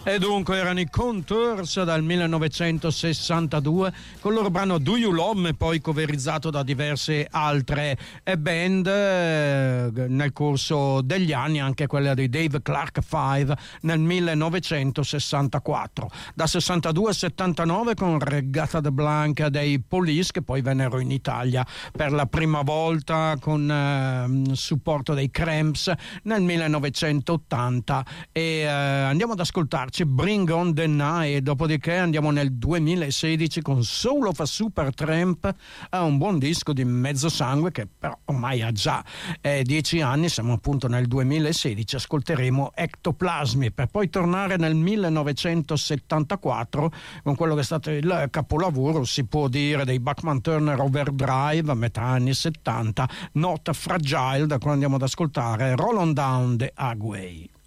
E dunque erano i Contours dal 1962 con il loro brano Do You Love Me, poi coverizzato da diverse altre band nel corso degli anni, anche quella dei Dave Clark 5 nel 1964. Da 62 al 79 con Regatta de Blanca dei Police, che poi vennero in Italia per la prima volta con supporto dei Cramps nel 1980, e andiamo ad ascoltarci Bring on the Night. Dopodiché andiamo nel 2016 con Soul of a Supertramp, un buon disco di Mezzosangue che però ormai ha già 10 anni, siamo appunto nel 2016. Ascolteremo Ectoplasmi per poi tornare nel 1974 con quello che è stato il capolavoro, si può dire, dei Bachman Turner Overdrive a metà anni 70, Not Fragile, da cui andiamo ad ascoltare Roll on Down the Agway.